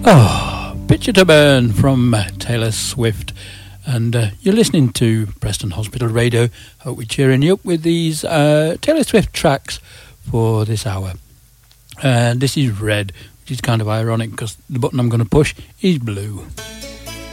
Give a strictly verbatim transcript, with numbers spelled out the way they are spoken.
Oh, Picture to Burn from uh, Taylor Swift. And uh, you're listening to Preston Hospital Radio. Hope we're cheering you up with these uh, Taylor Swift tracks for this hour. And this is Red, which is kind of ironic because the button I'm going to push is blue.